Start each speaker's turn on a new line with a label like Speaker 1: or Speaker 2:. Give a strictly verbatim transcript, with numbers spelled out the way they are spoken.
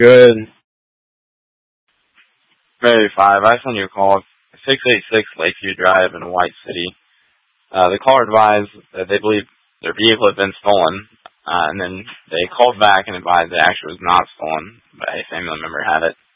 Speaker 1: Good.
Speaker 2: Mary five, I sent you a call. six eighty-six Lakeview Drive in White City. Uh, the caller advised that they believe their vehicle had been stolen, uh, and then they called back and advised it actually was not stolen, but a family member had it.